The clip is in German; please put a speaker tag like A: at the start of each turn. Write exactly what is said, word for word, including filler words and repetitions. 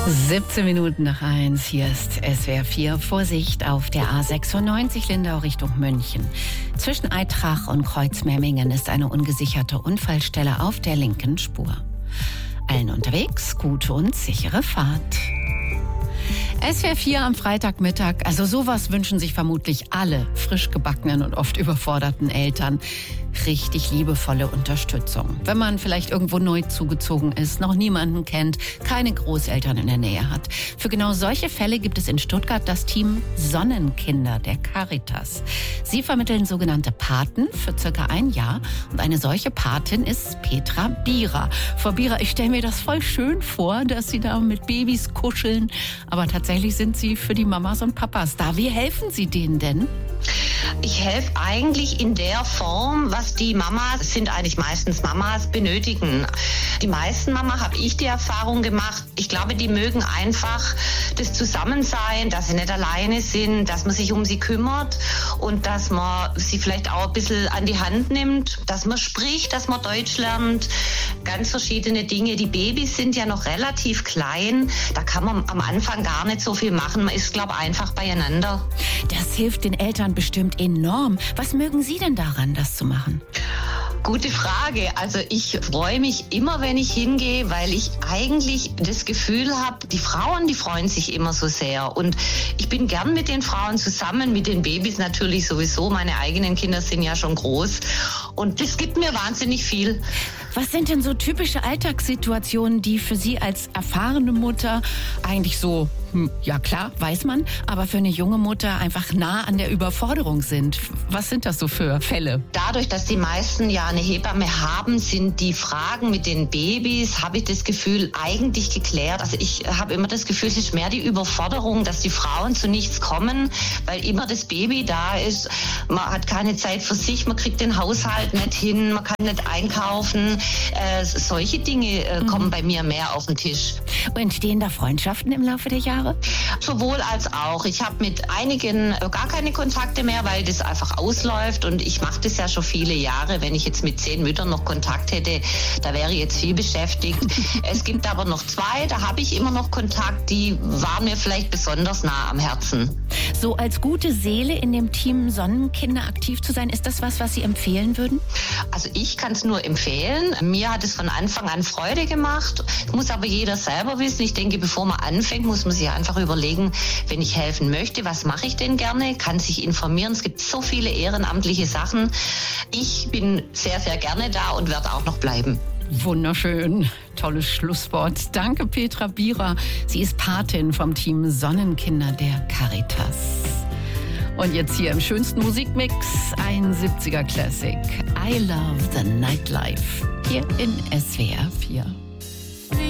A: siebzehn Minuten nach eins, hier ist S W R vier. Vorsicht auf der A sechsundneunzig Lindau Richtung München. Zwischen Aitrach und Kreuzmermingen ist eine ungesicherte Unfallstelle auf der linken Spur. Allen unterwegs gute und sichere Fahrt. S W R vier am Freitagmittag, also sowas wünschen sich vermutlich alle frisch gebackenen und oft überforderten Eltern. Richtig liebevolle Unterstützung. Wenn man vielleicht irgendwo neu zugezogen ist, noch niemanden kennt, keine Großeltern in der Nähe hat. Für genau solche Fälle gibt es in Stuttgart das Team Sonnenkinder der Caritas. Sie vermitteln sogenannte Paten für circa ein Jahr und eine solche Patin ist Petra Bierer. Frau Bierer, ich stelle mir das voll schön vor, dass Sie da mit Babys kuscheln, aber tatsächlich sind Sie für die Mamas und Papas da. Wie helfen Sie denen denn?
B: Ich helfe eigentlich in der Form, was die Mamas, es sind eigentlich meistens Mamas, benötigen. Die meisten Mamas, habe ich die Erfahrung gemacht, ich glaube, die mögen einfach das Zusammensein, dass sie nicht alleine sind, dass man sich um sie kümmert und dass man sie vielleicht auch ein bisschen an die Hand nimmt, dass man spricht, dass man Deutsch lernt, ganz verschiedene Dinge. Die Babys sind ja noch relativ klein, da kann man am Anfang gar nicht so viel machen, man ist, glaube ich, einfach beieinander.
A: Das hilft den Eltern bestimmt enorm. Was mögen Sie denn daran, das zu machen?
B: Gute Frage. Also ich freue mich immer, wenn ich hingehe, weil ich eigentlich das Gefühl habe, die Frauen, die freuen sich immer so sehr. Und ich bin gern mit den Frauen zusammen, mit den Babys natürlich sowieso. Meine eigenen Kinder sind ja schon groß. Und das gibt mir wahnsinnig viel.
A: Was sind denn so typische Alltagssituationen, die für Sie als erfahrene Mutter eigentlich so, hm, ja klar, weiß man, aber für eine junge Mutter einfach nah an der Überforderung sind? Was sind das so für Fälle?
B: Dadurch, dass die meisten ja eine Hebamme haben, sind die Fragen mit den Babys, habe ich das Gefühl, eigentlich geklärt. Also ich habe immer das Gefühl, es ist mehr die Überforderung, dass die Frauen zu nichts kommen, weil immer das Baby da ist. Man hat keine Zeit für sich, man kriegt den Haushalt nicht hin, man kann nicht einkaufen. Äh, solche Dinge äh, mhm. kommen bei mir mehr auf den Tisch.
A: Und entstehen da Freundschaften im Laufe der Jahre?
B: Sowohl als auch. Ich habe mit einigen gar keine Kontakte mehr, weil das einfach ausläuft und ich mache das ja schon viele Jahre. Wenn ich jetzt mit zehn Müttern noch Kontakt hätte, da wäre ich jetzt viel beschäftigt. Es gibt aber noch zwei, da habe ich immer noch Kontakt, die waren mir vielleicht besonders nah am Herzen.
A: So als gute Seele in dem Team Sonnenkinder aktiv zu sein, ist das was, was Sie empfehlen würden?
B: Also ich kann es nur empfehlen. Mir hat es von Anfang an Freude gemacht. Das muss aber jeder selber wissen. Ich denke, bevor man anfängt, muss man sich einfach überlegen, wenn ich helfen möchte, was mache ich denn gerne? Kann sich informieren. Es gibt so viele ehrenamtliche Sachen. Ich bin sehr, sehr gerne da und werde auch noch bleiben.
A: Wunderschön. Tolles Schlusswort. Danke, Petra Bierer. Sie ist Patin vom Team Sonnenkinder der Caritas. Und jetzt hier im schönsten Musikmix ein siebziger Classic. I Love the Nightlife. Hier in S W R vier.